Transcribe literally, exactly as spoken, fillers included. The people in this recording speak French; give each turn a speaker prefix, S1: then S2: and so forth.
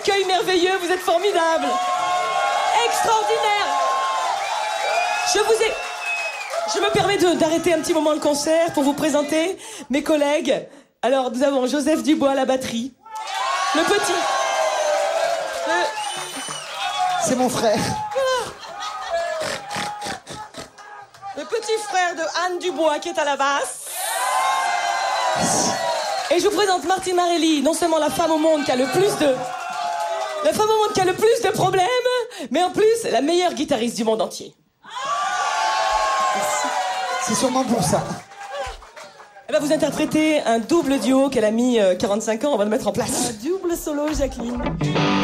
S1: accueil merveilleux, vous êtes formidables. Extraordinaire. Je vous ai... Je me permets de, d'arrêter un petit moment le concert pour vous présenter mes collègues. Alors, nous avons Joseph Dubois à la batterie. Le petit. Le...
S2: C'est mon frère.
S1: Le petit frère de Anne Dubois qui est à la basse. Et je vous présente Martine Marelli, non seulement la femme au monde qui a le plus de... La femme au monde qui a le plus de problèmes, mais en plus, la meilleure guitariste du monde entier.
S2: C'est sûrement pour ça.
S1: Elle va vous interpréter un double duo qu'elle a mis euh, quarante-cinq ans, on va le mettre en place.
S3: Un double solo, Jacqueline.